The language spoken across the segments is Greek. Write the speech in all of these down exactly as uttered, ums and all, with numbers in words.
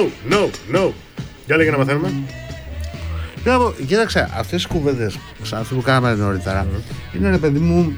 no, no. Για λέγε να μαθαίνουμε. Κοίταξε, αυτές οι κουβέντες, σαν αυτή που κάναμε νωρίτερα, mm. είναι, ρε παιδί μου,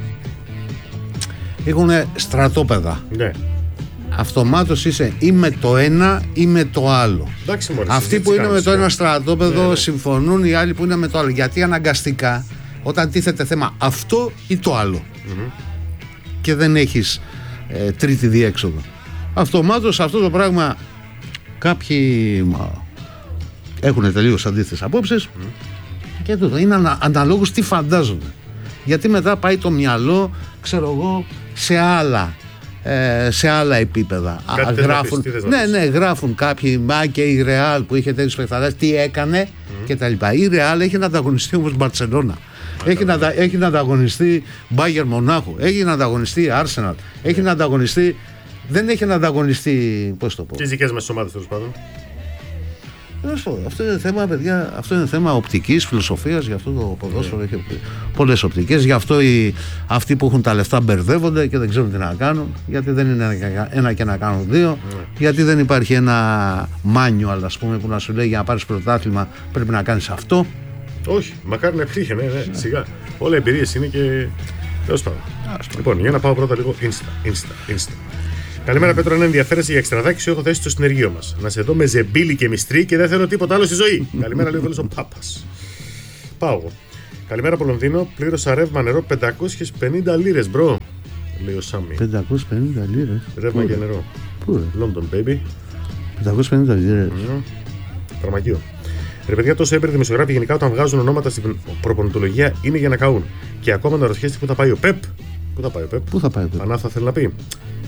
έχουν στρατόπεδα. Ναι. Αυτομάτως είσαι ή με το ένα ή με το άλλο. Εντάξει, μόλις, αυτοί που είναι με το ένα στρατόπεδο, ναι, ναι, συμφωνούν, οι άλλοι που είναι με το άλλο. Γιατί αναγκαστικά, όταν τίθεται θέμα αυτό ή το άλλο, mm-hmm, και δεν έχεις ε, τρίτη διέξοδο, αυτομάτως αυτό το πράγμα κάποιοι μα, έχουν τελείως αντίθετες απόψεις, mm, και τούτο είναι ανα, αναλόγως τι φαντάζονται. Γιατί μετά πάει το μυαλό, ξέρω εγώ, σε άλλα ε, σε άλλα επίπεδα. Α, γράφουν, πεις, ναι, ναι, γράφουν κάποιοι, μα και η Ρεάλ που είχε τέτοιους παιχταράδες, τι έκανε, mm, και τα λοιπά. Η Ρεάλ έχει να ανταγωνιστεί όμως Μπαρτσελώνα. Έχει να, έχει να ανταγωνιστεί Μπάγερ Μονάχου. Έχει να ανταγωνιστεί Άρσεναλ. Έχει να ανταγωνιστεί. Δεν έχει να ανταγωνιστεί. Πώς το πω. Τις δικές μας ομάδες, τέλος πάντων. Αυτό είναι θέμα, παιδιά, αυτό είναι θέμα οπτικής, φιλοσοφίας. Γι' αυτό το ποδόσφαιρο yeah. έχει πολλές οπτικές. Γι' αυτό οι, αυτοί που έχουν τα λεφτά μπερδεύονται και δεν ξέρουν τι να κάνουν. Γιατί δεν είναι ένα, ένα και να κάνουν δύο. Yeah. Γιατί δεν υπάρχει ένα manual, ας πούμε, που να σου λέει για να πάρεις πρωτάθλημα πρέπει να κάνεις αυτό. Όχι, μακάρι να υπήρχε, ναι, ναι, σιγά. Όλα εμπειρίες είναι και. Τέλος πάντων. Λοιπόν, για να πάω πρώτα λίγο Insta, Insta, Insta. Καλημέρα, Πέτρο. Αν ενδιαφέρεσαι για εξτραδάκι, σου έχω θέσει στο συνεργείο μας. Να σε δω με ζεμπίλι και μυστρή και δεν θέλω τίποτα άλλο στη ζωή. Καλημέρα, λέει ο Πάπας. Πάω εγώ. Καλημέρα από Λονδίνο. Πλήρωσα ρεύμα νερό πεντακόσιες πενήντα λίρες, μπρο. Λέει ο Σάμι. πεντακόσιες πενήντα λίρες. Ρεύμα για νερό. Πού, London, baby. πεντακόσιες πενήντα λίρες. Mm. Φαρμακείο. Ρε παιδιά, τόσο έμπειροι δημοσιογράφοι γενικά όταν βγάζουν ονόματα στην προπονητολογία είναι για να καούν. Και ακόμα να ρωτιέστε πού θα πάει ο Πεπ. Πού θα πάει ο Πεπ. Πού θα πάει ο Πεπ. Πανάθα θέλει να πει.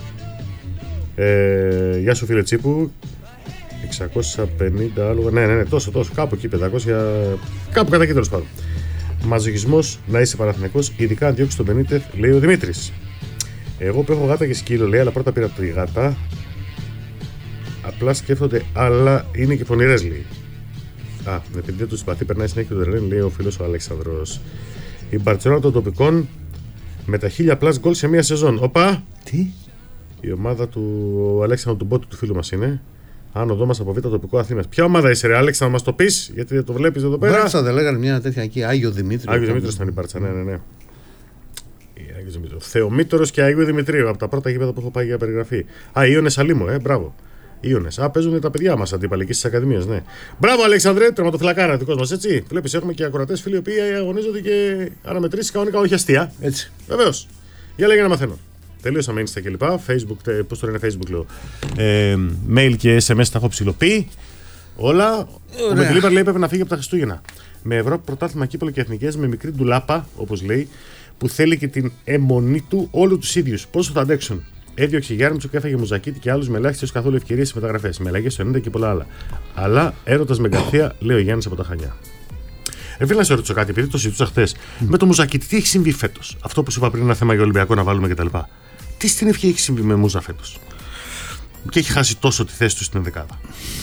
Ε, γεια σου, φίλε Τσίπου. εξακόσια πενήντα άλογα. Ναι, ναι, ναι, τόσο, τόσο. Κάπου εκεί, πεντακόσια. Κάπου κατά εκεί, τέλος πάντων. Μαζοχισμός να είσαι Παναθηναϊκός, ειδικά αν διώξει τον Μπενίτεθ, λέει ο Δημήτρης. Εγώ που έχω γάτα και σκύλο, λέει, αλλά πρώτα πήρα τη γάτα. Απλά σκέφτονται, αλλά είναι και πονηρές, λέει. Α, επειδή δεν του συμπαθεί, περνάει συνέχεια το τρελέν, λέει ο φίλος ο Αλέξανδρος. Η Μπαρτσελόνα των τοπικών με τα χίλια πλάς γκολ σε μία σεζόν. Οπα! Τι? Η ομάδα του Αλέξανδρου του Μπότου, του φίλου μας είναι. Άνω μας από Β' τοπικό Αθήνας. Ποια ομάδα είσαι, ρε Άλεξα, να μας το πεις, γιατί δεν το βλέπεις εδώ πέρα. Μπάρτσα δεν λέγανε μια τέτοια εκεί, Άγιο Δημήτριο. Άγιο Δημήτριο ήταν η Μπάρτσα, ναι, ναι, ναι. Θεομήτωρος και Αγίου Δημητρίου, από τα πρώτα γήπεδα που έχω πάει για περιγραφή. Α, Ιώνες Αλίμο, ε, μπράβο. Ιώνες. Α, παίζουν τα παιδιά μας αντίπαλοι στις ακαδημίες, ναι. Μπράβο, Αλέξανδρε, τερματοφυλακάρα δικός μας, έτσι. Βλέπεις, έχουμε και ακροατές φίλοι οι οποίοι αγωνίζονται και αναμετρήσεις κανονικά, όχι αστεία. Έτσι. Βεβαίως. Για λέγε να μαθαίνω. Τελείωσα με Insta και λοιπά. Facebook, πώς το λένε Facebook, λέω. Ε, mail και ες εμ ες τα έχω ψηλοποιεί. Όλα. Ο Μετλίπαρ λέει πρέπει να φύγει από τα Χριστούγεννα. Με Ευρώπη, πρωτάθλημα, κύπελλο και εθνικές, με μικρή ντουλάπα, όπως λέει, που θέλει και την αιμονή του όλου τους ίδιους. Πόσο θα αντέξουν. Έδιωξε Γιάρμιτσο και έφαγε Μουζακίτη και άλλους με ελάχιστες καθόλου ευκαιρίες στις μεταγραφές. Με αλλαγές στο ενενήντα και πολλά άλλα. Αλλά έρωτας με Γκαρθία, λέει ο Γιάννης από τα Χανιά. Ε, φίλε, να σε ρωτήσω κάτι, επειδή το συζητούσα χθες. Mm. Με το Μουζακίτη, τι έχει συμβεί φέτος. Αυτό που σου είπα πριν, ένα θέμα για Ολυμπιακό να βάλουμε κτλ. Τι στην ευχή έχει συμβεί με Μούζα φέτος. Και έχει χάσει τόσο τη θέση του στην ενδεκάδα.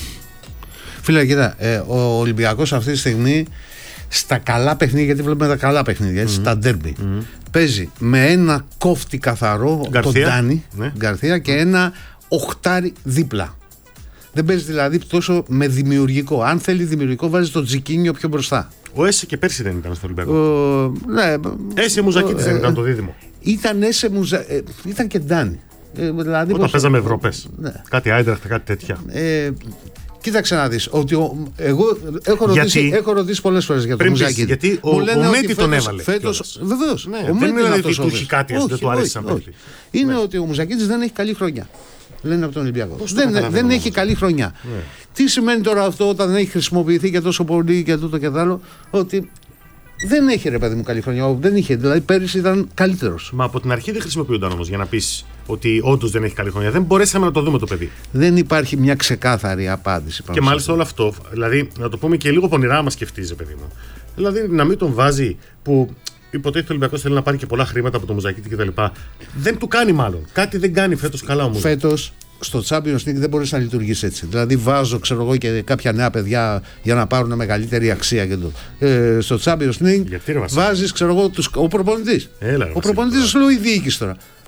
Φίλε, κοίτα, ε, ο Ολυμπιακός αυτή τη στιγμή στα καλά παιχνίδια, γιατί βλέπουμε τα καλά παιχνίδια, έτσι, mm-hmm. στα ντέρμπι, mm-hmm. παίζει με ένα κόφτη καθαρό, τον Ντάνι, ναι. Γκαρθία, και ένα οχτάρι δίπλα. Δεν παίζει δηλαδή τόσο με δημιουργικό. Αν θέλει δημιουργικό, βάζει το Τζικίνιο πιο μπροστά. Ο Έσε και πέρσι δεν ήταν στο Ολυμπιακό. Ο, ναι, Έσε Μουζακίτης δεν ήταν το δίδυμο. Ήταν Έσε Μουζα... ε, ήταν και Ντάνι. Ε, δηλαδή, όταν πώς... παίζαμε Ευρώπες. Ναι. Κάτι Άιντραχτ, κάτι τέτοια. Ε, κοίταξε να δεις. Ότι ο, εγώ έχω ρωτήσει, γιατί... έχω ρωτήσει πολλές φορές για τον Μουζακίτη. Γιατί ο, ο Μέτη τον έβαλε. Φέτος, βεβαίως. Ναι, ο δεν είναι δηλαδή ότι του έχει κάτι, δεν του άρεσε σαν Μέτη. Είναι ότι ο Μουζακίτης δεν έχει καλή χρονιά. Λένε από τον Ολυμπιακό. Δεν, δεν έχει καλή χρονιά. Ναι. Τι σημαίνει τώρα αυτό όταν δεν έχει χρησιμοποιηθεί και τόσο πολύ και τούτο και τ' άλλο, ότι δεν έχει, ρε παιδί μου, καλή χρονιά. Δεν είχε. Δηλαδή πέρυσι ήταν καλύτερος. Μα από την αρχή δεν χρησιμοποιούνταν όμως για να πεις ότι όντως δεν έχει καλή χρονιά. Δεν μπορέσαμε να το δούμε το παιδί. Δεν υπάρχει μια ξεκάθαρη απάντηση. Και μάλιστα όλο αυτό, δηλαδή να το πούμε και λίγο πονηρά, άμα σκεφτείς, παιδί μου. Δηλαδή να μην τον βάζει που. Υποτίθεται ο Ολυμπιακός θέλει να πάρει και πολλά χρήματα από το Μουζακίτη κτλ. Δεν του κάνει μάλλον. Κάτι δεν κάνει φέτος καλά όμως. Φέτος στο Champions League δεν μπορείς να λειτουργήσει έτσι. Δηλαδή βάζω, ξέρω εγώ, και κάποια νέα παιδιά για να πάρουν μεγαλύτερη αξία και το. Ε, στο Champions League βάζεις, ξέρω εγώ, τους, ο προπονητής. Έλα, ο προπονητής σου λέει η διοίκηση τώρα.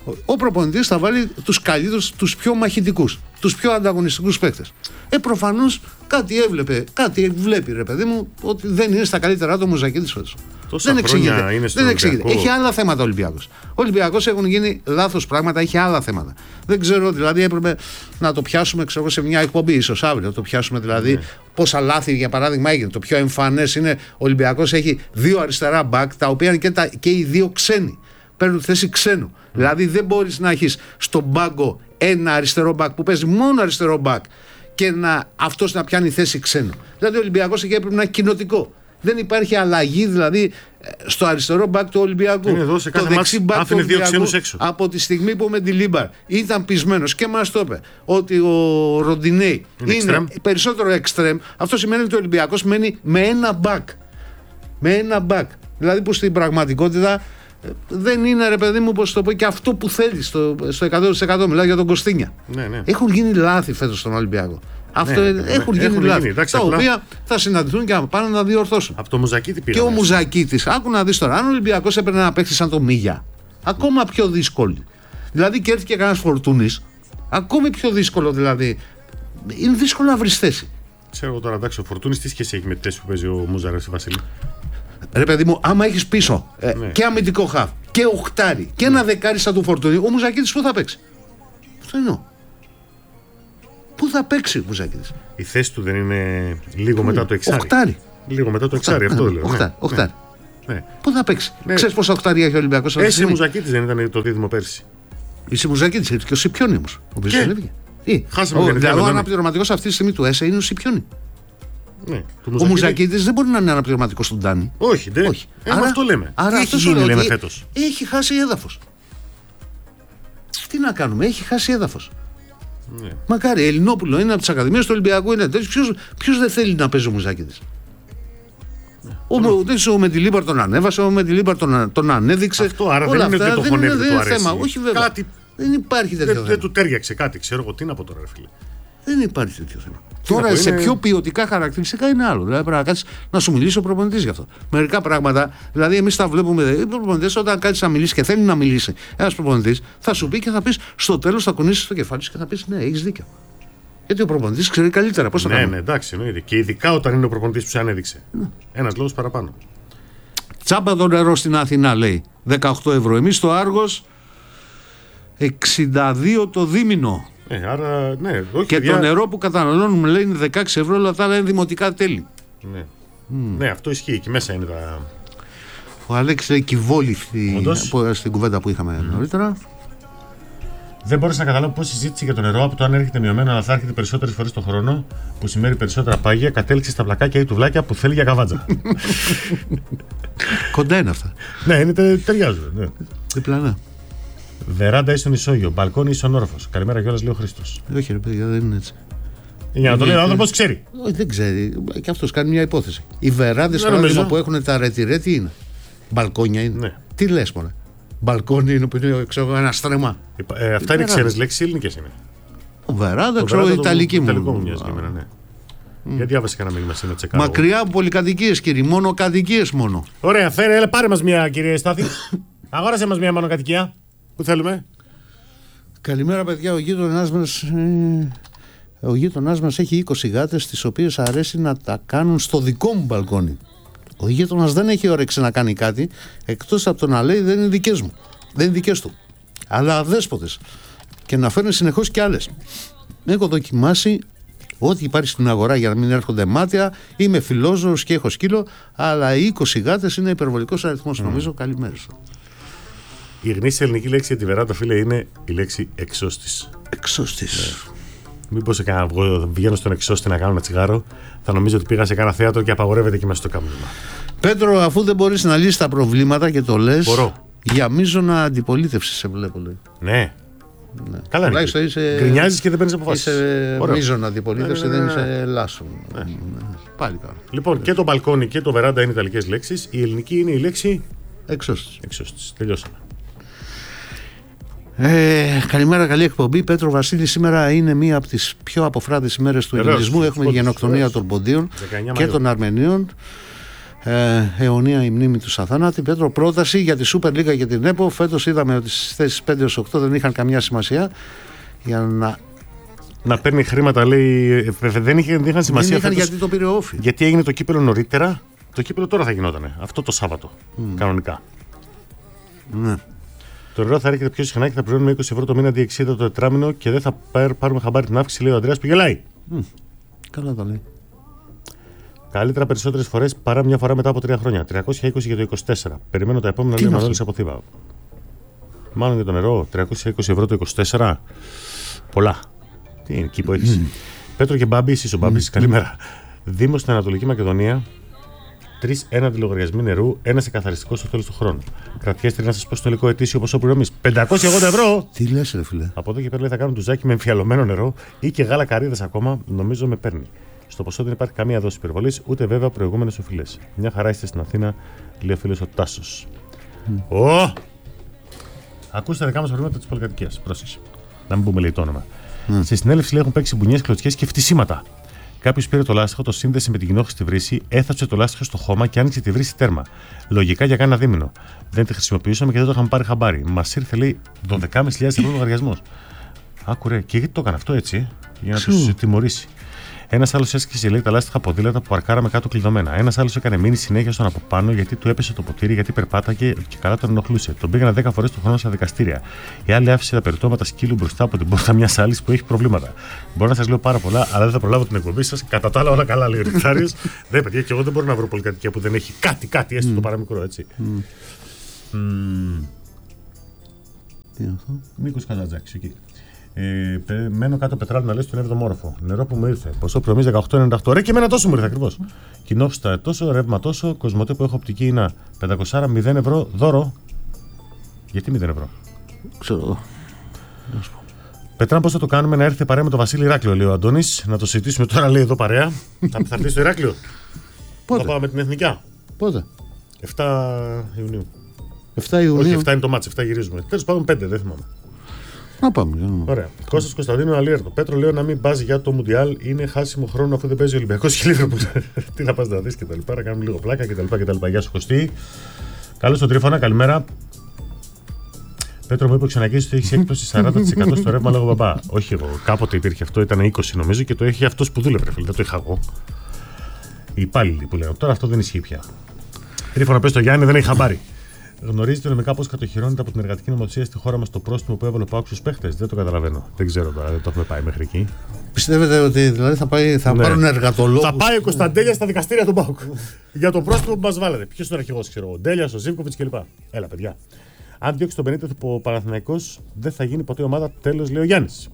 Ο προπονητής θα βάλει τους καλύτερους, τους πιο μαχητικούς, τους πιο ανταγωνιστικούς παίκτες. Ε, προφανώς κάτι έβλεπε, κάτι βλέπει, ρε παιδί μου, ότι δεν είναι στα καλύτερά του ο Μουζακίδης φέτος. Τόσα Δεν εξηγείται. είναι Δεν εξηγείται. Έχει άλλα θέματα ο Ολυμπιακός. Ο Ολυμπιακός έχουν γίνει λάθος πράγματα, έχει άλλα θέματα. Δεν ξέρω, δηλαδή έπρεπε να το πιάσουμε, ξέρω, σε μια εκπομπή, ίσως αύριο. Το πιάσουμε δηλαδή ναι. πόσα λάθη για παράδειγμα έγινε. Το πιο εμφανές είναι ο Ολυμπιακός έχει δύο αριστερά μπακ, τα οποία είναι και, τα, και οι δύο ξένοι. Παίρνουν θέση ξένου. Mm. Δηλαδή δεν μπορείς να έχεις στον πάγκο ένα αριστερό μπακ που παίζει μόνο αριστερό μπακ και να, αυτός να πιάνει θέση ξένου. Δηλαδή ο Ολυμπιακός εκεί έπρεπε να είναι κοινοτικό. Δεν υπάρχει αλλαγή δηλαδή στο αριστερό μπακ του Ολυμπιακού. Εδώ σε κάθε μάτς άφηνε δύο ξένους έξω. Από τη στιγμή που με τη Λίμπαρ ήταν πεισμένος και μας το είπε ότι ο Ροντινέι είναι, είναι extreme. Περισσότερο εξτρέμ, αυτό σημαίνει ότι ο Ολυμπιακός μένει με ένα μπακ. Με ένα μπακ. Δηλαδή που στην πραγματικότητα δεν είναι, ρε παιδί μου, πώς το πω, και αυτό που θέλει στο, στο εκατό τοις εκατό. Μιλάω για τον Κωστίνια. Ναι, ναι. Έχουν γίνει λάθη φέτος στον Ολυμπιακό. Αυτό ναι, ναι, ναι. Έχουν γίνει έχουν λάθη. Γίνει, εντάξει, τα απλά... οποία θα συναντηθούν και να πάνε να διορθώσουν. Από το Μουζακίτη πήραμε. Και ο Μουζακίτης, άκου να δεις τώρα, αν ο Ολυμπιακός έπαιρνε να παίξει σαν το Μίγια, ακόμα πιο δύσκολη. Δηλαδή και έρθει και κανένας Φορτούνης, ακόμη πιο δύσκολο δηλαδή. Είναι δύσκολο να βρει θέση. Ξέρω τώρα, εντάξει, ο Φορτούνης τι σχέση έχει με τη θέση που παίζει ο Μουζαρές Βασίλη. Ρε παιδί μου, άμα έχεις πίσω ε, ναι. και αμυντικό χαφ και οχτάρι και ένα ναι. δεκάρι σαν του Φορτούνη, ο Μουζακίτης πού θα παίξει? Αυτό εννοώ. Πού θα παίξει ο Μουζακίτης? Η θέση του δεν είναι λίγο μετά το εξάρι? Οχτάρι. Λίγο μετά το εξάρι, αυτό ναι, λέω. Οχτάρι. Ναι. οχτάρι. Ναι. Πού θα παίξει? Ναι. Ξέρεις πόσα οχτάρια έχει ο Ολυμπιακός? Εσύ Μουζακίτης δεν ήταν το δίδυμο πέρσι? Είσαι Μουζακίτης, και ο Σιπιόνι όμως. Ο οποίος δεν έβγαινε. Δηλαδή ο αναπληρωματικός αυτή τη στιγμή του ΕΣΕ είναι ο Σιπιόνι. Ναι, ο Μουζακίτης δεν μπορεί να είναι αναπληρωματικός στον Τάνι. Όχι, δεν. Όχι. Ε, άρα, αυτό λέμε. Άρα τι αυτό έχει γίνει, λέμε φέτος? Έχει χάσει έδαφος. Τι να κάνουμε, έχει χάσει έδαφος. Ναι. Μακάρι, Ελληνόπουλο είναι από τις ακαδημίες του Ολυμπιακού. Ποιος δεν θέλει να παίζει ο Μουζακίτης? Ναι. Ο, ο Μεντιλίμπαρ τον ανέβασε, ο Μεντιλίμπαρ τον, τον ανέδειξε. Αυτό, άρα δεν είναι ότι το χωνεύει, δεν είναι θέμα. Όχι βέβαια. Κάτι... Δεν υπάρχει τέτοιο δεν, θέμα. Δεν του τέριαξε κάτι, ξέρω εγώ τι να πω τώρα, ρε φίλε. Δεν υπάρχει τέτοιο θέμα. Τι τώρα σε είναι... πιο ποιοτικά χαρακτηριστικά είναι άλλο. Δηλαδή πρέπει να κάτσεις να σου μιλήσει ο προπονητής γι' αυτό. Μερικά πράγματα, δηλαδή εμείς τα βλέπουμε. Οι προπονητές, όταν κάτσεις να μιλήσει και θέλει να μιλήσει ένας προπονητής, θα σου πει και θα πεις στο τέλος, θα κουνήσεις το κεφάλι σου και θα πεις ναι, έχεις δίκιο. Γιατί ο προπονητής ξέρει καλύτερα πώς θα κάνει. Ναι, ναι, εντάξει, εννοείται. Και ειδικά όταν είναι ο προπονητής που σε ανέδειξε. Ναι. Ένας λόγος παραπάνω. Τσάμπα το νερό στην Αθηνά λέει δεκαοκτώ ευρώ. Εμείς στο Άργος εξήντα δύο το δίμηνο. Ε, άρα, ναι, όχι, και διά... το νερό που καταναλώνουμε λέει είναι δεκαέξι ευρώ, αλλά τα άλλα είναι δημοτικά τέλη. Ναι. Mm. Ναι, αυτό ισχύει. Εκεί μέσα είναι τα. Ο Αλέξης λέει κυβόληφτη στην κουβέντα που είχαμε mm. νωρίτερα. Δεν μπορείς να καταλάβω πώς η συζήτηση για το νερό από το αν έρχεται μειωμένο αλλά θα έρχεται περισσότερες φορές το χρόνο που σημαίνει περισσότερα πάγια κατέληξε στα πλακάκια ή τουβλάκια που θέλει για καβάτζα. Κοντά είναι αυτά. Ναι, είναι τε, ταιριάζουν. Ναι. Διπλανά. Βεράντα ή στον ισόγειο, μπαλκόνι ή στον όροφος. Καλημέρα κιόλας, λέει ο Χρήστος. Όχι, ρε παιδιά, δεν είναι έτσι. Για να το λέει ο άνθρωπος ξέρει. Όχι, δεν ξέρει. Και αυτός κάνει μια υπόθεση. Οι βεράντες που έχουν τα ρετυρέ τι είναι? Μπαλκόνια είναι. Ναι. Τι λες, μωρέ? Μπαλκόνι είναι που είναι ξέρω, ένα στρεμά. Ε, αυτά είναι ξένες λέξεις ή ελληνικές είναι? Ο βεράντα, ξέρω, η Ιταλική μου. Ιταλικό μου μοιάζει και εμένα, ναι. Mm. Γιατί διάβασε κανένα μήνυμα σήμερα τσεκάρω. Μακριά από πολυκατοικίες, κύριε. Μόνο κατοικίες μόνο. Ωραία, φέρε, έλα, πάρε μας μια, κύριε Στάθη. Αγόρασε μας μια μονοκατοικία. Πού θέλουμε? Καλημέρα, παιδιά. Ο γείτονάς μας, ε, ο γείτονάς μας έχει είκοσι γάτες, τις οποίες αρέσει να τα κάνουν στο δικό μου μπαλκόνι. Ο γείτονας δεν έχει όρεξη να κάνει κάτι, εκτός από το να λέει δεν είναι δικές μου. Δεν είναι δικές του. Αλλά αδέσποτες. Και να φέρνει συνεχώς κι άλλες. Έχω δοκιμάσει ό,τι υπάρχει στην αγορά για να μην έρχονται μάτια. Είμαι φιλόζωος και έχω σκύλο, αλλά οι είκοσι γάτες είναι υπερβολικός αριθμός, mm. νομίζω. Καλημέρα. Η γνήσια ελληνική λέξη για τη βεράντα, φίλε, είναι η λέξη εξώστης. Εξώστης. Ναι. Μήπως σε κάνα, βγαίνω στον εξώστη να κάνω ένα τσιγάρο, θα νομίζω ότι πήγα σε κάνα θέατρο και απαγορεύεται και μέσα στο κάμινο. Πέτρο, αφού δεν μπορείς να λύσεις τα προβλήματα και το λες, μπορώ. Για μείζωνα αντιπολίτευση σε βλέπω, λέει. Ναι. Ναι. Καλά είναι. Είσαι... Γκρινιάζεις και δεν παίρνεις αποφάσεις. Είσαι μείζωνα αντιπολίτευση, ναι, ναι, ναι, ναι. Δεν είσαι λάσο. Ναι. Ναι. Πάλι καλά. Λοιπόν, και το μπαλκόνι και το βεράντα είναι ιταλικές λέξεις. Η ελληνική είναι η λέξη εξώστης. Εξώστης. Τελειώσαμε. Ε, καλημέρα, καλή εκπομπή. Πέτρο Βασίλη, σήμερα είναι μία από τις πιο αποφράδες ημέρες του ελληνισμού. Έχουμε γενοκτονία των Ποντίων και των Αρμενίων. Ε, αιωνία η μνήμη του αθάνατη. Πέτρο, πρόταση για τη Super League και την ΕΠΟ. Φέτος είδαμε ότι στις θέσεις πέντε έως οκτώ δεν είχαν καμιά σημασία. Για να. Να παίρνει χρήματα, λέει. Δεν, είχε, δεν είχαν σημασία. Δεν είχαν φέτος, γιατί το πήρε όφη. Γιατί έγινε το κύπελο νωρίτερα. Το κύπελο τώρα θα γινότανε. Αυτό το Σάββατο. Mm. Κανονικά. Ναι. Το νερό θα έρχεται πιο συχνά και θα πληρώνουμε είκοσι ευρώ το μήνα διεξίδα το τετράμινο και δεν θα πάρουμε χαμπάρι την αύξηση, λέει ο Ανδρέας που γελάει. Mm. Καλά τα λέει. Καλύτερα περισσότερες φορές παρά μια φορά μετά από τρία χρόνια. τριακόσια είκοσι για το είκοσι τέσσερα. Περιμένω τα επόμενα, λέει ο Μανώλης από Θήβα. Μάλλον για το νερό, τριακόσια είκοσι ευρώ το είκοσι τέσσερα. Πολλά. Τι είναι, εκεί που έχεις. Mm. Πέτρο και Μπάμπη, εσείς ο Μπάμπης, mm. καλημέρα. Δήμος στην Ανατολική Μακεδονία. Τρεις έναντι λογαριασμοί νερού, ένα σε καθαριστικό στο τέλος του χρόνου. Κρατιέστε να σας πω στο τελικό ετήσιο ποσό πληρωμής. πεντακόσια ογδόντα ευρώ! Τι λες, ρε φίλε. Από εδώ και πέρα λέει, θα κάνουν τουζάκι με εμφιαλωμένο νερό ή και γάλα καρύδας ακόμα, νομίζω με παίρνει. Στο ποσό δεν υπάρχει καμία δόση υπερβολής, ούτε βέβαια προηγούμενες οφειλές. Μια χαρά είστε στην Αθήνα, λέει ο φίλος ο Τάσος. Mm. Oh! Ακούστε τα δικά μας προβλήματα της πολυκατοικίας. Πρόσεξε. Να μην πούμε λέει το όνομα. Mm. Στη συνέλευση λέει, έχουν παίξει μπουνιές, κλωτσιές και φτισήματα. Κάποιο πήρε το λάστιχο, το σύνδεσε με την κοινόχρηστη βρύση, έθαψε το λάστιχο στο χώμα και άνοιξε τη βρύση τέρμα. Λογικά για κάνα δίμηνο. Δεν τη χρησιμοποιούσαμε και δεν το είχαμε πάρει χαμπάρι. Μας ήρθε λέει δώδεκα χιλιάδες ευρώ λογαριασμός. Άκουρε, και γιατί το έκανε αυτό έτσι, για να του τιμωρήσει. Ένας άλλος έσκησε λέει τα λάστιχα ποδήλατα που παρκάραμε κάτω κλειδωμένα. Ένας άλλος έκανε μήνυση συνέχεια στον από πάνω γιατί του έπεσε το ποτήρι, γιατί περπάταγε και καλά τον ενοχλούσε. Τον πήγανε δέκα φορές το χρόνο στα δικαστήρια. Η άλλη άφησε τα περιτώματα σκύλου μπροστά από την πόρτα μιας άλλης που έχει προβλήματα. Μπορώ να σας λέω πάρα πολλά, αλλά δεν θα προλάβω την εκπομπή σας. Κατά τα άλλα, όλα καλά, λέει ο Ρικτάριος. Δεν, παιδιά, και εγώ δεν μπορώ να βρω πολυκατοικία που δεν έχει κάτι, κάτι έστω mm. το παραμικρό, έτσι. Mm. Mm. Τι είναι αυτό? Μίκος Καζατζάκης, εκεί. Ε, μένω κάτω πετράλαιο να λες στον έβδομο όροφο. Νερό που μου ήρθε. Ποσό πληρωμής δεκαοκτώ ενενήντα οκτώ. Ρε και εμένα τόσο μου ήρθε ακριβώς. Κοινόφστα τόσο, ρεύμα τόσο. Κοσμοτέ που έχω οπτική είναι πεντακόσια μηδέν ευρώ δώρο. Γιατί μηδέν ευρώ? Ξέρω εγώ. Πετράν, πώς θα το κάνουμε να έρθει παρέα με τον Βασίλη Ηράκλειο, λέει ο Αντώνης. Να το συζητήσουμε τώρα, λέει εδώ παρέα. Θα έρθει στο Ηράκλειο. Πότε? Θα πάμε με την Εθνικιά. Πότε? εφτά Ιουνίου. εφτά Ιουνίου. Όχι, εφτά είναι το μάτς, εφτά γυρίζουμε. Τέλος πάντων πέντε, δεν θυμάμαι. Να πάμε. Ωραία. Κώστας Κωνσταντίνου, αλίερτο. Πέτρο, λέω να μην πα για το Μουντιάλ. Είναι χάσιμο χρόνο αφού δεν παίζει ο Ολυμπιακός και Λίβερπουλ. Τι θα πα να δει και τα λοιπά. Να κάνουμε λίγο πλάκα και τα λοιπά. Και τα λοιπά. Γεια σου, Κωστή. Καλώς τον Τρίφωνα, καλημέρα. Πέτρο, μου είπε ο Ξενακής ότι έχει έκπτωση σαράντα τοις εκατό στο ρεύμα λόγω μπαμπά. Όχι εγώ. Κάποτε υπήρχε αυτό, ήταν είκοσι νομίζω και το έχει αυτό που δούλευε. Δεν το είχα εγώ. Οι υπάλληλοι που λένε. Τώρα αυτό δεν ισχύει πια. Τρίφωνα, πε το Γιάννη, δεν έχει χαμπάρι. Γνωρίζετε νομικά πώς κατοχυρώνεται από την εργατική νομοθεσία στη χώρα μας το πρόστιμο που έβαλε ο ΠΑΟΚ στους παίχτες? Δεν το καταλαβαίνω. Δεν ξέρω τώρα, δεν το έχουμε πάει μέχρι εκεί. Πιστεύετε ότι δηλαδή θα, πάει, θα ναι. πάρουν εργατολόγους? Θα πάει ο Κωνσταντέλια στα δικαστήρια του ΠΑΟΚ για το πρόστιμο που μας βάλατε. Ποιος είναι ο αρχηγός, ξέρω, ο Ντέλιας, ο Ζίβκοβιτς κλπ. Έλα, παιδιά. Αν διώξει τον Μπενίτεθ ο Παναθηναϊκός, δεν θα γίνει ποτέ ομάδα. Τέλος, λέει ο Γιάννης.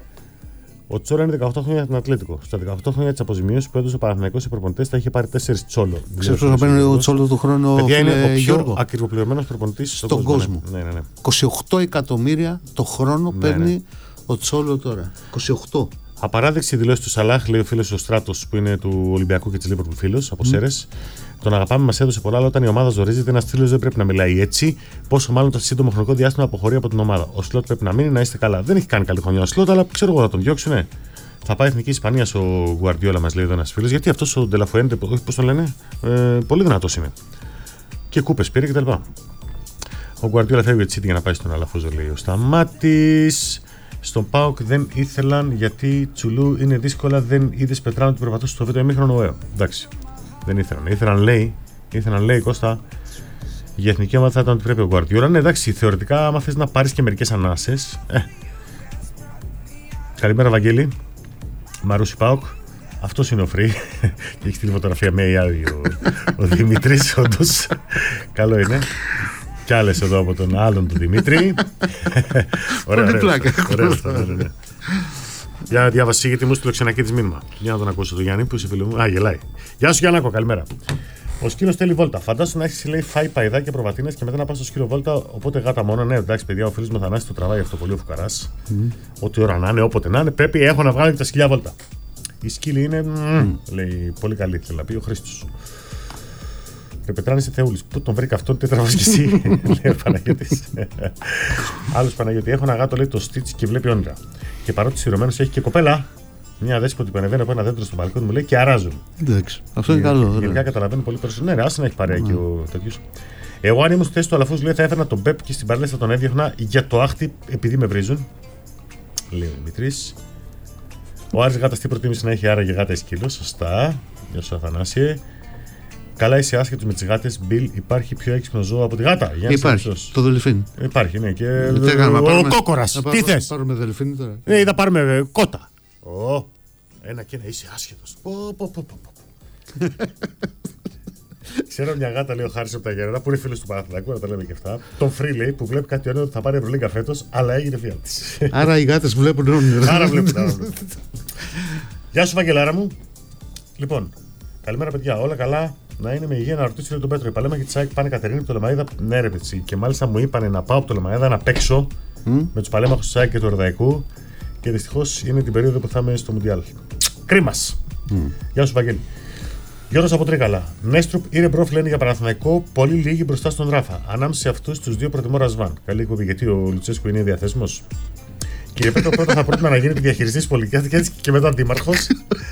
Ο Τσόλο είναι δεκαοκτώ χρόνια για τον Ατλέτικο. Στα δεκαοκτώ χρόνια τη αποζημίωση που έδωσε ο Παναθηναϊκός σε προπονητές θα είχε πάρει τέσσερις Τσόλο. Ξέρεις πώς θα παίρνει ο Τσόλο του χρόνου? Παιδιά, είναι ο πιο ακριβοπληρωμένος προπονητής στον, στον κόσμο. κόσμο. Ναι, ναι, ναι. είκοσι οκτώ εκατομμύρια το χρόνο ναι, παίρνει ναι. ο Τσόλο τώρα. είκοσι οκτώ. Απαράδεκτη δηλώση του Σαλάχ, λέει ο φίλος ο Στράτος που είναι του Ολυμπιακού και της Λίβερπουλ φίλος από mm. Σέρες. Τον αγαπάμε, μας έδωσε πολλά, αλλά όταν η ομάδα ζορίζεται, ένας φίλος δεν πρέπει να μιλάει έτσι. Πόσο μάλλον το σύντομο χρονικό διάστημα αποχωρεί από την ομάδα. Ο Σλότ πρέπει να μείνει, να είστε καλά. Δεν έχει κάνει καλή χρονιά ο Σλότ, αλλά ξέρω εγώ να τον διώξουνε. Θα πάει εθνική Ισπανία ο Γκουαρδιόλα, μας λέει εδώ ένας φίλος. Γιατί αυτός ο Ντελαφουέντε, όχι πώς το λένε, ε, πολύ δυνατός είναι. Και κούπες πήρε κτλ. Ο Γκουαρδιόλα φεύγει έτσι για να πάει στον Αλαφούζο, λέει ο Σταμάτης. Στον ΠΑΟΚ δεν ήθελαν γιατί Τσουλού είναι δύσκολα. Δεν είδες Πετράνο ότι περπατούσε στο βίντεο ημίχρονο. Ε, εντάξει. Δεν ήθελαν. Ήθελαν, λέει, ήθελαν, λέει Κώστα, η εθνική ομάδα θα ήταν ότι πρέπει ο Γκουαρδιόλα. Ναι, εντάξει, θεωρητικά, άμα θες να πάρεις και μερικές ανάσες. Ε. Καλημέρα, Βαγγέλη. Μαρούσι ΠΑΟΚ. Αυτός είναι ο Φρύ. Και έχει τη φωτογραφία με άλλη ο, ο Δημήτρης, όντως. Καλό είναι. Κι άλλες εδώ από τον άλλον του Δημήτρη. Ωραία, ωραία. Για διάβαση, γιατί μου στείλω Ξενακίδης μήνυμα. Για να τον ακούσω το Γιάννη που είσαι φίλο μου. Α, γελάει. Γεια σου Γιάννακο, καλημέρα. Ο σκύλος θέλει βόλτα. Φαντάσου να έχει, λέει, φάει παϊδάκια και προβατίνες και μετά να πας στο σκύλο βόλτα. Οπότε γάτα μόνο. Ναι, εντάξει, παιδιά, ο φίλος μου Θανάσης το τραβάει αυτό πολύ ο φουκαράς. Mm. Ό,τι ώρα να είναι, όποτε να είναι, πρέπει έχω να βγάλω και τα σκυλιά βόλτα. Η σκύλη είναι, mm. λέει, πολύ καλή, θέλει να πει ο Χρήστος. Ρε Πετράνη, είσαι θεούλης. Πού τον βρήκα αυτόν, τι τραβάς κι εσύ, λέει ο Παναγιώτης. Άλλος Παναγιώτη, έχω ένα γάτο, λέει, το Stitch και βλέπει όνειρα. Και παρότι σειρωμένος έχει και κοπέλα. Μια δέσποτη που ανεβαίνει από ένα δέντρο στο μπαλκόνι μου λέει και αράζουν. Εντάξει. Αυτό είναι καλό. Γενικά καταλαβαίνω πολύ περισσότερο. Ναι, άσε να έχει παρέα και ο τέτοιο. Εγώ, αν ήμουν στη θέση του Αλαφούζου, λέει θα έφερνα τον Πεπ και στην παρέλαση θα τον έδιωχνα για το άχτη επειδή με βρίζουν. Λέει ο Δημητρής. Ο Άρης Γάτας τι προτίμησε να έχει, άραγε γάτα ή σκύλο. Σωστά. Γεια σου, Αθανάσιε. Καλά, είσαι άσχετο με τις γάτες. Μπιλ, υπάρχει πιο έξυπνο ζώο από τη γάτα. Υπάρχει. Το δελφίνι. Υπάρχει, ναι. Και ο κόκορας. Τι θες. Θα πάρουμε δελφίνι τώρα. Ναι, θα πάρουμε κότα. Ω, ένα και ένα, είσαι άσχετος. Ξέρω μια γάτα, λέει ο Χάρης από τα Γερανά, που είναι φίλος του Παναθηναϊκού, να τα λέμε και αυτά. Τον Free λέει που βλέπει κάτι ωραίο ότι θα πάρει Ευρωλίγκα φέτος, αλλά έγινε φιάλ της. Άρα οι γάτες βλέπουν όνειρα. Άρα βλέπουν. Γεια σου, Βαγγελάρα μου. Λοιπόν, καλημέρα, παιδιά. Όλα καλά. Να είναι με υγεία, να ρωτήσω τον Πέτρο. Η Παλέμα και τη ΣΑΕΚ πάνε Κατερίνη από το Λεμαΐδα. Ναι, ρε πετσί. Και μάλιστα μου είπανε να πάω από το Λεμαΐδα να παίξω mm. με του Παλέμαχου τη ΣΑΕΚ και του Ερδαϊκού. Και δυστυχώς είναι την περίοδο που θα είμαι στο Μουντιάλ. Κρίμας. Mm. Γεια σου, Βαγγέλη. Γιώργος από Τρίκαλα. Νέστρουπ ή Ρεμπρόφ λένε για Παναθηναϊκό, πολύ λίγοι μπροστά στον Ράφα. Ανάμεσα σε αυτούς τους δύο προτιμώ Ρασβάν. Καλή κουβέντα, γιατί ο Λουτσέσκου είναι διαθέσιμος. Κύριε Πέτρο, πρώτα θα πρότεινα να γίνετε διαχειριστής πολιτικής και μετά δήμαρχος.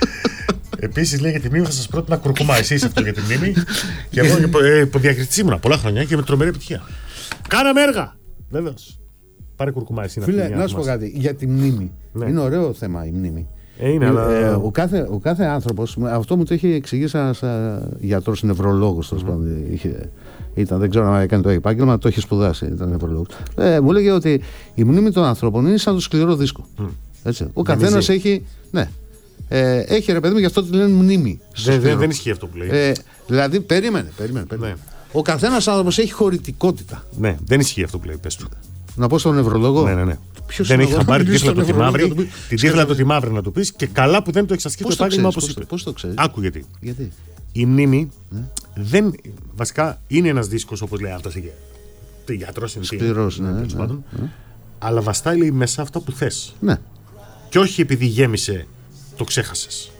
Επίσης λέει για τη μνήμη θα σας πρότεινα κουρκουμά. Εσείς αυτό για τη μνήμη. Και εγώ ε, διαχειριστής ήμουνα πολλά χρόνια και με τρομερή επιτυχία. Κάναμε έργα! Βεβαίως. Πάρε κουρκουμά, εσύ. Φίλε, να σου πω κάτι για τη μνήμη. Ναι. Είναι ωραίο θέμα η μνήμη. Ε, είναι, αλλά... ε, ο, κάθε, ο κάθε άνθρωπος, αυτό μου το είχε εξηγήσει ένας γιατρός νευρολόγος. Mm. Ήταν, δεν ξέρω αν έκανε το επάγγελμα, το είχε σπουδάσει. Ήταν νευρολόγος. Ε, μου έλεγε ότι η μνήμη των ανθρώπων είναι σαν το σκληρό δίσκο. Mm. Έτσι. Ο καθένας έχει. Ναι. Ε, έχει ρε παιδί μου, γι' αυτό τη λένε μνήμη. Δεν, δεν, δεν ισχύει αυτό που λέει. Ε, δηλαδή, περίμενε, περίμενε. περίμενε. Ναι. Ο καθένας άνθρωπος έχει χωρητικότητα. Ναι, δεν ισχύει αυτό που λέει. Πες του. Να πω στον νευρολόγο. Ναι, ναι, ναι. Ποιος δεν έχει χαμπάρει την τύφλα του τη μαύρη. Την τύφλα του τη μαύρη να του πει και καλά που δεν το εξασκεί το επάγγελμα όπως είπε. Πώς το ξέρεις? Άκου γιατί. γιατί. Η μνήμη ναι. δεν. Βασικά είναι ένας δίσκος όπως λέει αυτός. Το γιατρός είναι σκληρός, ναι, ναι, ναι, ναι. Αλλά βαστάει λέει μέσα αυτά που θες. Ναι. Και όχι επειδή γέμισε, το ξέχασες.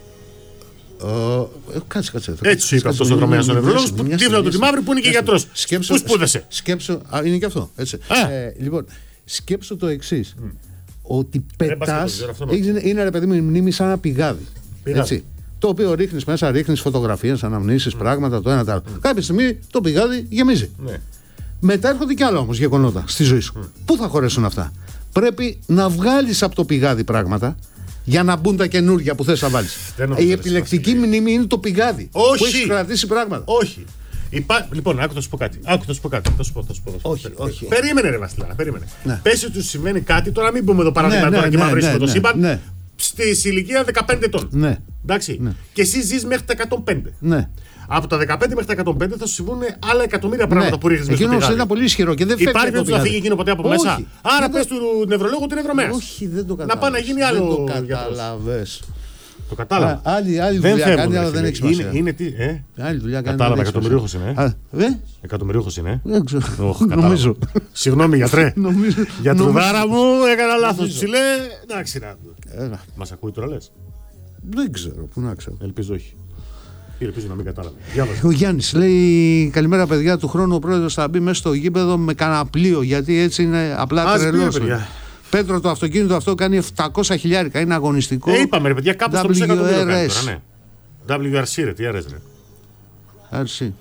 Uh, κάτσε, κάτσε. Έτσι σου είπε αυτό ο δρομέας ο νευρολόγος που τύφλα του τη μαύρη που είναι και γιατρός. Πού σπούδασε. Σκέψου. Είναι και αυτό. Έτσι. Ε, λοιπόν, σκέψου το εξής. Mm. Ότι πετάς. Είναι ρε παιδί μου η μνήμη σαν ένα πηγάδι. Έτσι. Το οποίο ρίχνεις μέσα, ρίχνεις φωτογραφίες, αναμνήσεις, mm. πράγματα, το ένα το άλλο. Mm. Κάποια στιγμή το πηγάδι γεμίζει. Mm. Μετά έρχονται κι άλλα όμως γεγονότα στη ζωή σου. Mm. Πού θα χωρέσουν αυτά? Πρέπει να βγάλεις από το πηγάδι πράγματα. Για να μπουν τα καινούργια που θες να βάλεις. Η επιλεκτική μνήμη είναι το πηγάδι. Όχι. Που έχει κρατήσει πράγματα. Όχι. Υπά... Λοιπόν, άκου θα σου πω κάτι. Άκου θα σου πω κάτι. Θα σου πω, θα σου πω, θα σου πω. Όχι, όχι. Περίμενε, ρε Βασιλάρα, περίμενε. Ναι. Πες ότι του συμβαίνει κάτι, τώρα μην πούμε εδώ παράδειγμα ναι, τώρα ναι, και μα βρίσκουμε ναι, το σύμπαν. Ναι. Στη ηλικία δεκαπέντε ετών. Ναι. Εντάξει. Ναι. Και εσύ ζεις μέχρι τα εκατόν πέντε. Ναι. Από τα δεκαπέντε μέχρι τα εκατόν πέντε θα σου συμβούν άλλα εκατομμύρια πράγματα ναι. που ρίχνεις μέσα. Εκείνο ήταν πολύ ισχυρό και δεν φεύγει. Υπάρχει περίπτωση να φύγει εκείνο ποτέ από μέσα. Όχι. Άρα πες του νευρολόγου ότι είναι δρομέας. Όχι, δεν το κατάλαβες. Να πάει να γίνει άλλο. Δεν το κατάλαβες. Το κατάλαβα. Άλλη, άλλη δεν δουλειά κάνει, αλλά δεν έχει σημασία. Είναι, είναι τι, ε? Άλλη δουλειά κάνει. Κατάλαβα, εκατομμυρίουχος είναι. Α, ε? Εκατομμυρίουχος είναι. Δεν ξέρω. Oh, νομίζω. Συγγνώμη, γιατρέ. Γιατρουδάρα μου, έκανα λάθος. Ψηλέ. Εντάξει, να. Μας ακούει τώρα λες? Δεν ξέρω, πού να ξέρω. Ελπίζω όχι. Ελπίζω να μην κατάλαβε. Ο Γιάννης λέει: καλημέρα, παιδιά. Του χρόνου ο πρόεδρος θα μπει μέσα στο γήπεδο με κανένα πλοίο. Γιατί έτσι είναι απλά τρελός. Πέτρο, το αυτοκίνητο αυτό κάνει επτακόσια χιλιάρικα. Είναι αγωνιστικό. Ε, είπαμε ρε παιδιά, κάπου στο μισό εκατομμύριο κάνει τώρα, ναι. ντάμπλιου αρ σι ρε, τι άρεσε ρε. αρ σι.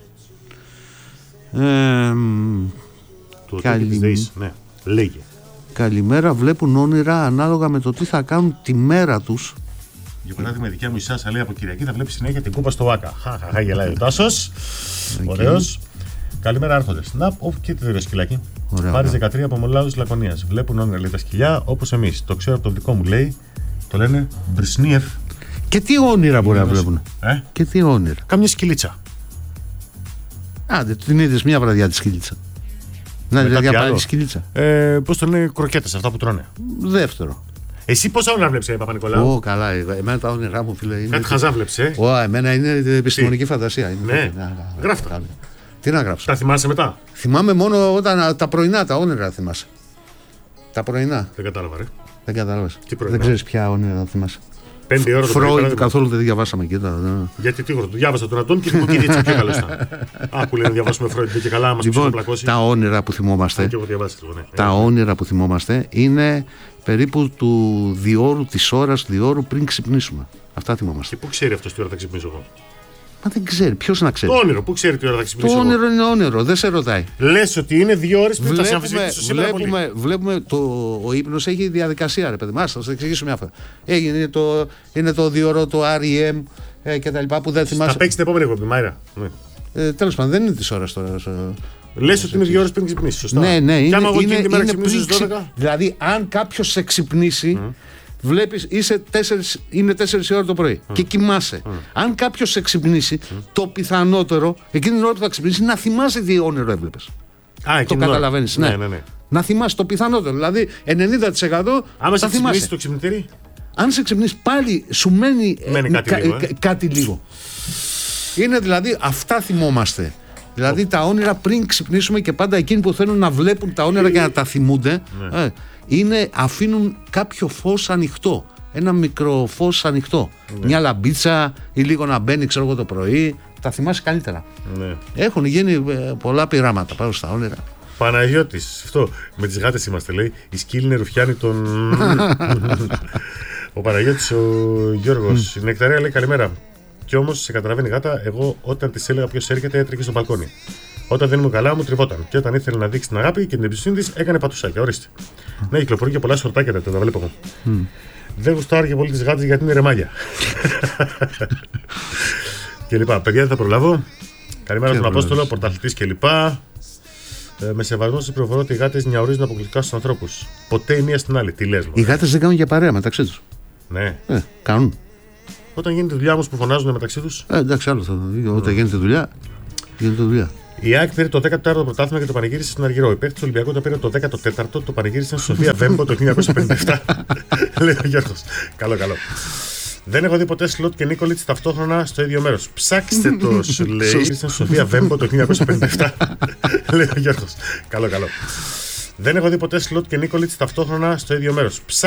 Ε, το καλη... ναι, λέγε. Καλημέρα, βλέπουν όνειρα ανάλογα με το τι θα κάνουν τη μέρα τους. Για παράδειγμα, η δικιά μου η Σάσα λέει από Κυριακή θα βλέπει συνέχεια την κούπα στο Βάκα. Χαχαχά, γελάει ο Τάσος. Ωραίος. Καλημέρα, άρχοντες. Να, ο, και τι δύο σκυλάκι. Πάρεις δεκατρία από Μολάους Λακωνίας. Βλέπουν όνειρα λέει τα σκυλιά όπως εμείς. Το ξέρω από το δικό μου λέει. Το λένε Μπρισνίεφ. Και τι όνειρα μπορεί να βλέπουν. Ε? Και τι όνειρα. Κάμια σκυλίτσα. Άντε, την είδες μια βραδιά τη σκυλίτσα. Να δηλαδή πάλι σκυλίτσα. Ε, πώς το λένε, κροκέτες αυτά που τρώνε. Δεύτερο. Εσύ πόσα όνειρα βλέπεις, Παπα-Νικολάου? Ω, καλά. Εμένα τα όνειρά μου, φίλε. Κάτι χαζά βλέπεις, ε. Ω, εμένα είναι επιστημονική φαντασία. Ναι, γράφτα. Τι να γράψω. Τα θυμάσαι μετά? Θυμάμαι μόνο όταν τα πρωινά τα όνειρα θυμάσαι. Τα πρωινά. Δεν κατάλαβα, ρε. Δεν κατάλαβες. Δεν ξέρεις ποια όνειρα θυμάσαι. Πέντε ώρα το πρωί. Φρόιντ καθόλου δεν διαβάσαμε εκεί τώρα. Γιατί τι γράφω, διάβασα τον Αντών και την Κουκκιδίτσα πιο καλό ήταν. Άκου λέει να διαβάσουμε Φρόιντ και καλά, μας λοιπόν, πλακώσει. Τα όνειρα που θυμόμαστε. Και εγώ διαβάσει, ναι. Τα όνειρα που θυμόμαστε είναι περίπου του διώρου, της ώρας, διώρου πριν ξυπνήσουμε. Αυτά θυμόμαστε. Και πού ξέρει αυτό τι ώρα θα ξυπνήσω εγώ? Μα δεν ξέρει. Ποιος να ξέρει? Το όνειρο, πού ξέρει τι ώρα θα ξυπνήσω? Το εγώ? όνειρο είναι όνειρο, δεν σε ρωτάει. Λες ότι είναι δύο ώρες πριν, θα σε Βλέπουμε, αμφισβητήσω σήμερα βλέπουμε, πολύ. βλέπουμε το, ο ύπνος έχει διαδικασία, ρε παιδί. Μας θα σας εξηγήσω μια φορά. Έγινε είναι το, είναι το διωρό, το αρ ι εμ ε, και τα λοιπά που δεν θυμάσαι. Θα παίξει την επόμενη εκπομπή, Μάιρα. Ναι. Ε, τέλος πάντων, δεν είναι της ώρας τώρα. Λες ότι είναι δύο ώρες πριν ξυπνήσει. Σωστά. Ναι, ναι, και είναι, άμα εγώ είναι, εκείνη τη μέρα είναι ξυπνήσω πριν στις ξυ- δώδεκα. Δηλαδή, αν κάποιος σε ξυπνήσει, mm. βλέπεις, είσαι τέσσερις, είναι τέσσερις η ώρα το πρωί mm. και κοιμάσαι. Mm. Αν κάποιος σε ξυπνήσει, mm. το πιθανότερο εκείνη την ώρα που θα ξυπνήσει είναι να θυμάσαι τι όνειρο έβλεπες. Α, το καταλαβαίνεις. Ναι. Ναι, ναι, ναι. Να θυμάσαι το πιθανότερο. Δηλαδή, ενενήντα τοις εκατό άμα θα σε θυμάσαι. ξυπνήσει το ξυπνητήρι. Αν σε ξυπνήσει πάλι, σου μένει, μένει ε, κάτι, κα, λίγο, ε. κα, κάτι λίγο. Είναι δηλαδή, αυτά θυμόμαστε. Δηλαδή τα όνειρα πριν ξυπνήσουμε και πάντα εκείνοι που θέλουν να βλέπουν τα όνειρα και να τα θυμούνται, ναι. ε, είναι, αφήνουν κάποιο φως ανοιχτό. Ένα μικρό φως ανοιχτό. Ναι. Μια λαμπίτσα ή λίγο να μπαίνει, ξέρω εγώ, το πρωί. Τα θυμάσαι καλύτερα. Ναι. Έχουν γίνει ε, πολλά πειράματα πάνω στα όνειρα. Παναγιώτης, αυτό. Με τις γάτες είμαστε, λέει. Η σκύλη είναι ρουφιάνη των. Ο Παναγιώτης, ο Γιώργος. Η Νεκταρία λέει καλημέρα. Κι όμως σε καταλαβαίνει η γάτα, εγώ όταν της έλεγα ποιος έρχεται έτρεχε στο μπαλκόνι. Όταν δεν ήμουν καλά μου τριβόταν. Και όταν ήθελε να δείξει την αγάπη και την εμπιστοσύνη της έκανε πατουσάκια. Ορίστε. Ναι, κυκλοφορούν και πολλά σορτάκια τα, τα βλέπω εγώ. Mm. Δεν γουστάρω και πολύ τις γάτες γιατί είναι ρεμάλια. Και λοιπά. Παιδιά, δεν θα προλάβω. Καλημέρα στον Απόστολο, πρωταθλητής κλπ. Ε, με σεβασμό σας πληροφορώ ότι οι γάτες νιαουρίζουν αποκλειστικά στους ανθρώπους. Ποτέ η μία στην άλλη. Τι λες, οι γάτες δεν κάνουν για παρέα μεταξύ τους. Ναι. Ε, κάνουν. Όταν γίνεται δουλειά όμως που φωνάζουν μεταξύ τους. Ε, εντάξει, άλλο θα δω. Όταν γίνεται δουλειά, γίνεται δουλειά. Η ΑΕΚ πήρε το δέκατο τέταρτο πρωτάθλημα και το πανηγύρισε στον Αργυρό. Οι παίκτες του Ολυμπιακού το πήρε το δέκατο τέταρτο, το πανηγύρισαν στη Σοφία Βέμπο το χίλια εννιακόσια πενήντα επτά. Λέει ο Γιώργος. Καλό, καλό. Δεν έχω δει ποτέ Σλότ και Νίκολιτς ταυτόχρονα στο ίδιο μέρος. Ψάξτε το, σου λέει. Στη Σοφία Βέμπο το χίλια εννιακόσια πενήντα επτά. Λέει ο Γιώργος. Καλό, καλό. Δεν έχω δει ποτέ Σλότ και Νίκολιτς ταυτόχρονα στο ίδιο μέρος.